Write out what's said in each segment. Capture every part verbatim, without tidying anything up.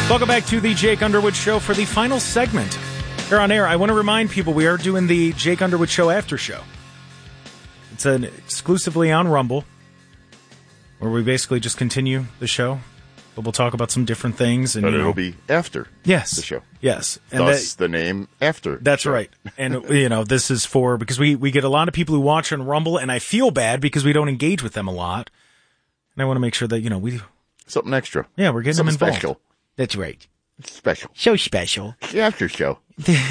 Welcome back to the Jake Underwood Show for the final segment here on air. I want to remind people we are doing the Jake Underwood Show after show. It's an exclusively on Rumble, where we basically just continue the show, but we'll talk about some different things. And but you it'll know, be after yes, the show. Yes. And Thus that, the name After. That's show. right. And, you know, this is for, because we, we get a lot of people who watch on Rumble, and I feel bad because we don't engage with them a lot. And I want to make sure that, you know, we... Something extra. Yeah, we're getting Something them involved. special. That's right. It's special. So special. The After show.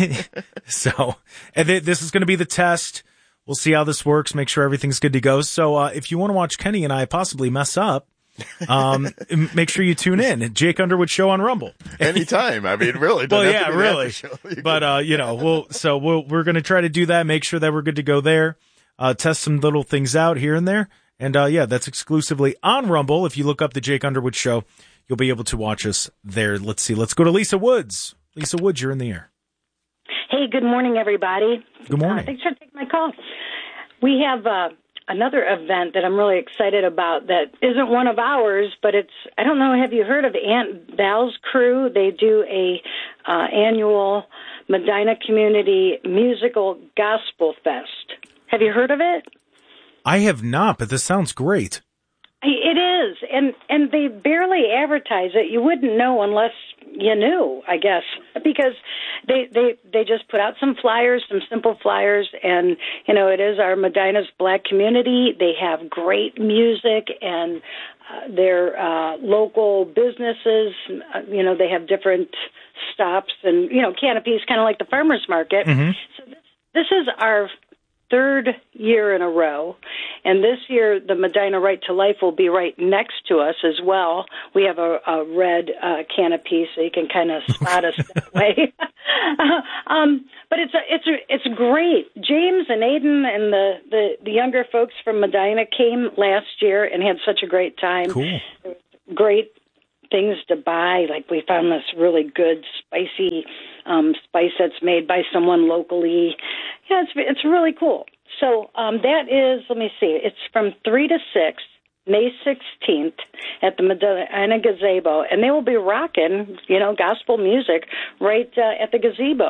So, and th- this is going to be the test. We'll see how this works, make sure everything's good to go. So, uh, if you want to watch Kenny and I possibly mess up, um, make sure you tune in. Jake Underwood Show on Rumble. Anytime. I mean, really. Well, doesn't have yeah, to be the really. After show. You But, can- uh, you know, we'll, so we'll, we're going to try to do that, make sure that we're good to go there, uh, test some little things out here and there. And, uh, yeah, that's exclusively on Rumble. If you look up the Jake Underwood Show, you'll be able to watch us there. Let's see. Let's go to Lisa Woods. Lisa Woods, you're in the air. Hey, good morning, everybody. Good morning. Uh, thanks for taking my call. We have uh, another event that I'm really excited about that isn't one of ours, but it's, I don't know, have you heard of Aunt Val's crew? They do a uh, annual Medina Community Musical Gospel Fest. Have you heard of it? I have not, but this sounds great. It is, and and they barely advertise it. You wouldn't know unless you knew, I guess, because they they they just put out some flyers, some simple flyers, and you know it is our Medina's Black community. They have great music and uh, their uh, local businesses. Uh, you know they have different stops and you know canopies, kind of like the farmers market. Mm-hmm. So this, this is our third year in a row, and this year the Medina Right to Life will be right next to us as well. We have a, a red uh, canopy, so you can kind of spot us that way. um, but it's a, it's a, it's great. James and Aiden and the, the, the younger folks from Medina came last year and had such a great time. Cool. Great things to buy. Like we found this really good spicy um, spice that's made by someone locally. Yeah, it's it's really cool. So um, that is, let me see, it's from three to six, May sixteenth at the Medina Gazebo, and they will be rocking, you know, gospel music right uh, at the gazebo.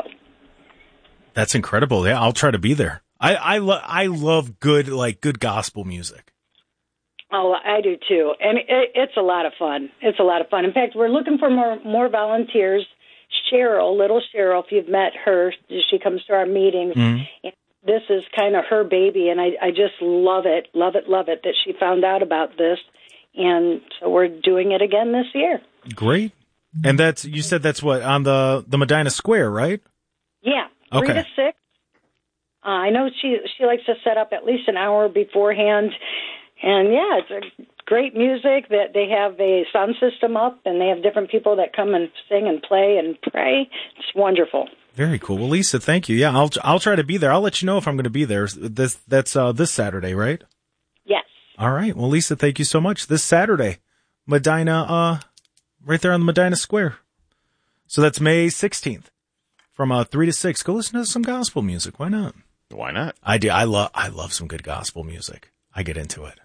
That's incredible. Yeah, I'll try to be there. I I, lo- I love good like good gospel music. Oh, I do too, and it, it's a lot of fun. It's a lot of fun. In fact, we're looking for more more volunteers. Cheryl, little Cheryl, if you've met her, she comes to our meetings. Mm-hmm. And this is kind of her baby, and I, I just love it, love it, love it that she found out about this, and so we're doing it again this year. Great. And that's you said that's what on the the Medina Square, right? Yeah, three Okay. to six. Uh, I know she she likes to set up at least an hour beforehand. And, yeah, it's a great music. That they have a sound system up, and they have different people that come and sing and play and pray. It's wonderful. Very cool. Well, Lisa, thank you. Yeah, I'll I'll try to be there. I'll let you know if I'm going to be there. This that's uh, this Saturday, right? Yes. All right. Well, Lisa, thank you so much. This Saturday, Medina, uh, right there on the Medina Square. So that's May sixteenth, from uh, three to six. Go listen to some gospel music. Why not? Why not? I do. I love I love some good gospel music. I get into it.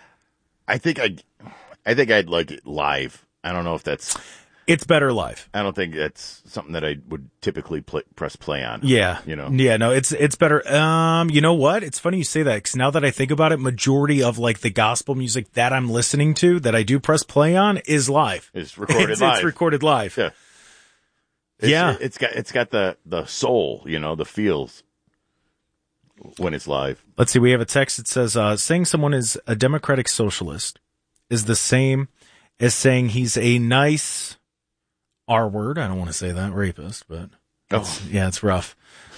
I think I, I think I'd like it live. I don't know if that's. It's better live. I don't think that's something that I would typically play, press play on. Yeah. You know. Yeah. No. It's it's better. Um. You know what? It's funny you say that because now that I think about it, majority of like the gospel music that I'm listening to that I do press play on is live. It's recorded it's, live. It's recorded live. Yeah. It's, Yeah. It's got it's got the the soul. You know, the feels when it's live. Let's see. We have a text that says, uh, saying someone is a democratic socialist is the same as saying he's a nice R word. I don't want to say that rapist, but it's, yeah, it's rough.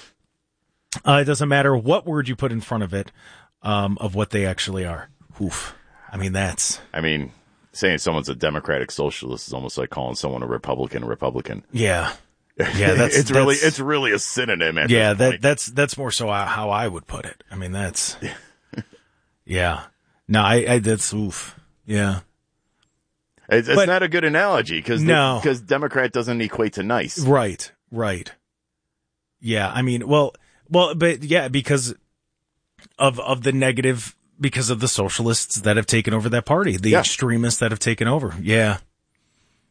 Uh, it doesn't matter what word you put in front of it, um, of what they actually are. Oof. I mean, that's, I mean, saying someone's a democratic socialist is almost like calling someone a Republican a Republican. yeah. Yeah, that's it's really that's- it's really a synonym. At Yeah, this that point. that's that's more so how I would put it. I mean, that's yeah. No, I, I that's oof. Yeah. It's, it's But- not a good analogy because No. because Democrat doesn't equate to nice. Right, right. Yeah, I mean, well, well, but yeah, because of of the negative, because of the socialists that have taken over that party, the Yeah. extremists that have taken over. Yeah,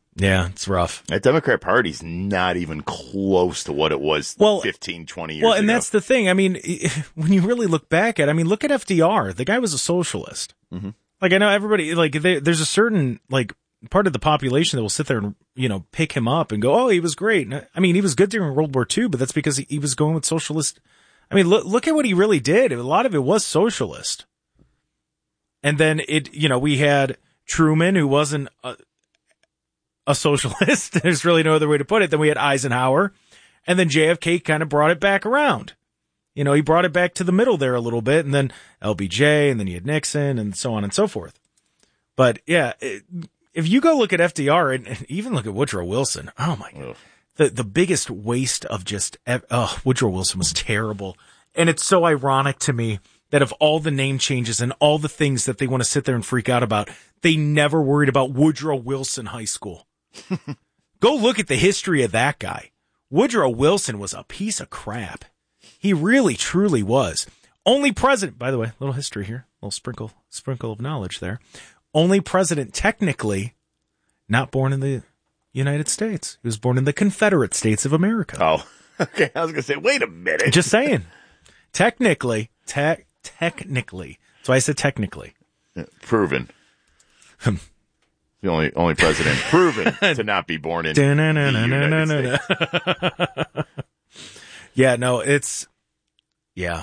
Yeah, it's rough. That Democrat Party's not even close to what it was well, fifteen, twenty years well, and ago. that's the thing. I mean, when you really look back at it, I mean, look at F D R. The guy was a socialist. Mm-hmm. Like, I know everybody, like, they, there's a certain, like, part of the population that will sit there and, you know, pick him up and go, oh, he was great. And, I mean, he was good during World War Two, but that's because he, he was going with socialist. I mean, look, look at what he really did. A lot of it was socialist. And then it, you know, we had Truman, who wasn't a, a socialist. There's really no other way to put it. Then we had Eisenhower, and then J F K kind of brought it back around. You know, he brought it back to the middle there a little bit, and then L B J, and then you had Nixon, and so on and so forth. But yeah, it, if you go look at F D R and, and even look at Woodrow Wilson, oh my God, the the biggest waste of just, oh, Woodrow Wilson was terrible. And it's so ironic to me that of all the name changes and all the things that they want to sit there and freak out about, they never worried about Woodrow Wilson High School. Go look at the history of that guy. Woodrow Wilson was a piece of crap. He really, truly was. Only president, by the way, little history here, little sprinkle, sprinkle of knowledge there. Only president technically not born in the United States. He was born in the Confederate States of America. Oh, okay. I was going to say, wait a minute. Just saying. Technically, te- technically. That's why I said technically. Yeah, proven. The only only president proven to not be born in the United States. Yeah, no, it's, yeah.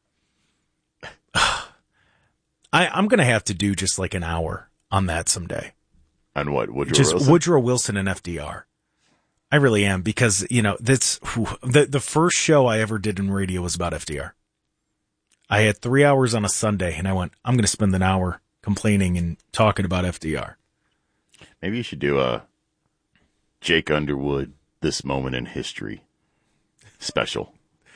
I, I'm going to have to do just like an hour on that someday. On what? Woodrow just Wilson? Woodrow Wilson and F D R. I really am, because, you know, that's whew, the, the first show I ever did in radio was about F D R. I had three hours on a Sunday, and I went, I'm going to spend an hour complaining and talking about F D R. Maybe you should do a Jake Underwood, This Moment in History special.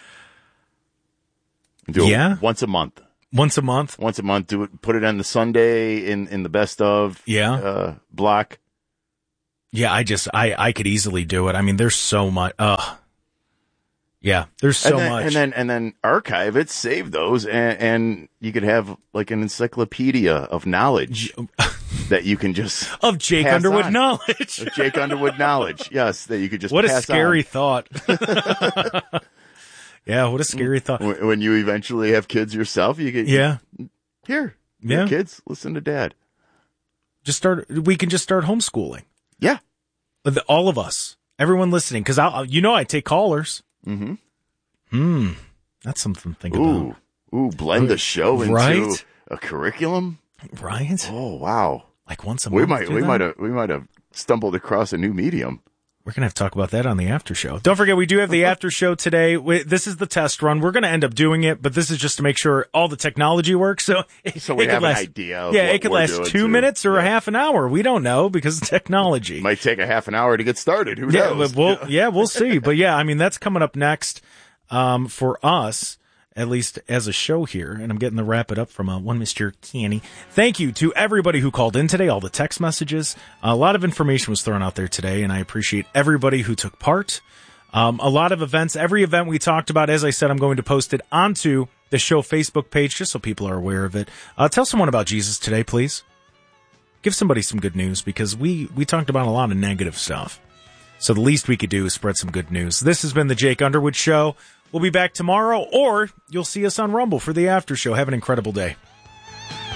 Do yeah. it once a month. Once a month? Once a month. Do it. Put it on the Sunday in, in the best of yeah. uh, block. Yeah, I just, I, I could easily do it. I mean, there's so much. Uh, yeah, there's so and then, much. And then, and then archive it, save those, and, and you could have like an encyclopedia of knowledge that you can just of Jake pass Underwood on. knowledge. Of Jake Underwood knowledge. Yes, that you could just what pass a scary on. thought. Yeah, what a scary thought. When, when you eventually have kids yourself, you get yeah. Here, yeah, here, kids, listen to Dad. Just start. We can just start homeschooling. Yeah, all of us, everyone listening, because I, you know, I take callers. Mm-hmm. Hmm, that's something to think ooh, about. Ooh, blend the show into right? a curriculum. Right. Oh wow! Like once a we month. might, we that? might have, we might have stumbled across a new medium. We're going to have to talk about that on the after show. Don't forget, we do have the after show today. We, this is the test run. We're going to end up doing it, but this is just to make sure all the technology works. So, it, so we it have could last, an idea of Yeah, what it could we're last doing two too. minutes or yeah. a half an hour. We don't know because of technology. Might take a half an hour to get started. Who yeah, knows? We'll, yeah, we'll see. But yeah, I mean, that's coming up next um, for us. At least as a show here, and I'm getting the wrap it up from uh, one Mister Canny. Thank you to everybody who called in today, all the text messages. A lot of information was thrown out there today, and I appreciate everybody who took part. Um, a lot of events, every event we talked about, as I said, I'm going to post it onto the show Facebook page just so people are aware of it. Uh, tell someone about Jesus today, please. Give somebody some good news, because we, we talked about a lot of negative stuff. So the least we could do is spread some good news. This has been the Jake Underwood Show. We'll be back tomorrow, or you'll see us on Rumble for the after show. Have an incredible day.